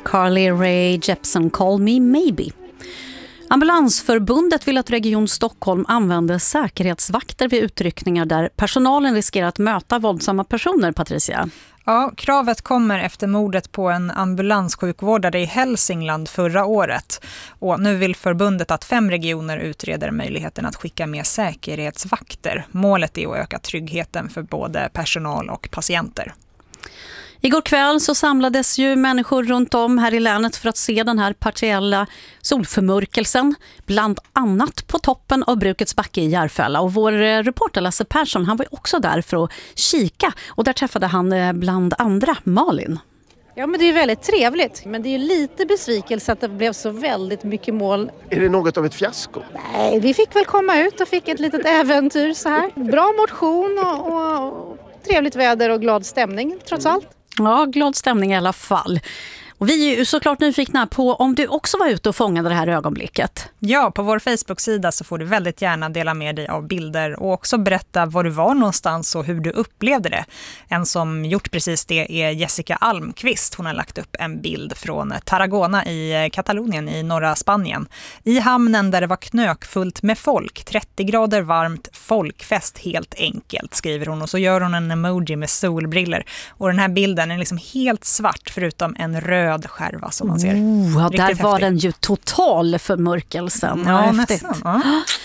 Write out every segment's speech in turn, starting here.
Carly Rae Jepsen, Call Me Maybe. Ambulansförbundet vill att Region Stockholm använder säkerhetsvakter vid utryckningar där personalen riskerar att möta våldsamma personer, Patricia. Ja, kravet kommer efter mordet på en ambulanssjukvårdare i Hälsingland förra året. Och nu vill förbundet att 5 regioner utreder möjligheten att skicka med säkerhetsvakter. Målet är att öka tryggheten för både personal och patienter. Igår kväll så samlades ju människor runt om här i länet för att se den här partiella solförmörkelsen, bland annat på toppen av Brukets backe i Järfälla. Och vår reporter Lasse Persson, han var ju också där för att kika, och där träffade han bland andra Malin. Ja, men det är väldigt trevligt, men det är ju lite besvikelse att det blev så väldigt mycket mål. Är det något av ett fiasko? Nej, vi fick väl komma ut och fick ett litet äventyr så här. Bra motion och trevligt väder och glad stämning trots allt. Ja, glad stämning i alla fall. Och vi är ju såklart nyfikna på om du också var ute och fångade det här ögonblicket. Ja, på vår Facebook-sida så får du väldigt gärna dela med dig av bilder och också berätta var du var någonstans och hur du upplevde det. En som gjort precis det är Jessica Almqvist. Hon har lagt upp en bild från Tarragona i Katalonien i norra Spanien. I hamnen där det var knökfullt med folk, 30 grader varmt, folkfest helt enkelt, skriver hon. Och så gör hon en emoji med solbriller. Och den här bilden är liksom helt svart förutom en röd skärva som man ser. Ja, där häftig. var den ju total förmörkelsen. Ja, häftigt. nästan.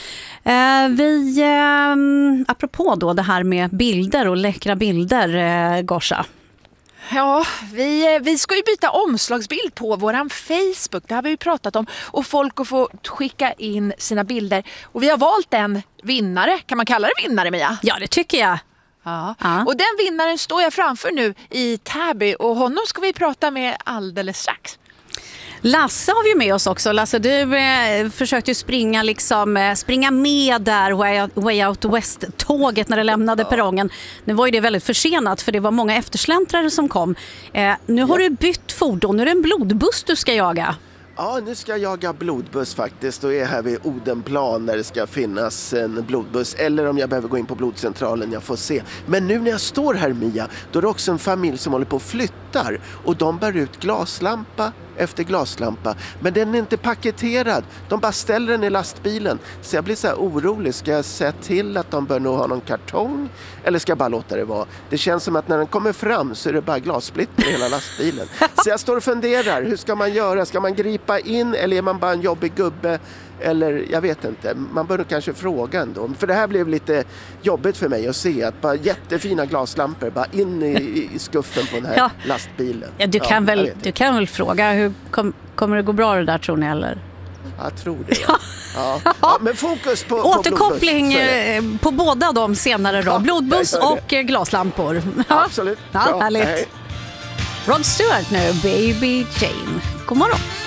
Ja. Apropå då det här med bilder och läckra bilder, Gorsa. Ja, vi ska ju byta omslagsbild på våran Facebook. Det har vi ju pratat om. Och folk att få skicka in sina bilder. Och vi har valt en vinnare. Kan man kalla det vinnare, Mia? Ja, det tycker jag. Ja. Och den vinnaren står jag framför nu i Täby. Och honom ska vi prata med alldeles strax. Lasse har vi med oss också. Lasse, du försökte ju springa med där Way Out West-tåget när det lämnade perrongen. Nu var ju det väldigt försenat för det var många eftersläntrare som kom. Nu har du bytt fordon. Nu är det en blodbuss du ska jaga. Ja, nu ska jag jaga blodbuss faktiskt och är här vid Odenplan där det ska finnas en blodbuss. Eller om jag behöver gå in på blodcentralen, jag får se. Men nu när jag står här, Mia, då är det också en familj som håller på och flyttar. Och de bär ut glaslampa efter glaslampa. Men den är inte paketerad. De bara ställer den i lastbilen. Så jag blir så här orolig. Ska jag säga till att de bör nog ha någon kartong? Eller ska jag bara låta det vara? Det känns som att när den kommer fram så är det bara glassplitter i hela lastbilen. Så jag står och funderar. Hur ska man göra? Ska man gripa in? Eller är man bara en jobbig gubbe? Eller jag vet inte. Man bör nog kanske fråga ändå. För det här blev lite jobbigt för mig att se. Att bara jättefina glaslampor bara in i skuffen på den här lastbilen. Ja, du kan väl fråga. Hur kommer det gå bra det där, tror ni, eller? Jag tror det. Ja, men fokus på återkoppling på båda de senare då. Blodbuss och glaslampor. Absolut. Ja, härligt. Rod Stewart nu, Baby Jane. God morgon.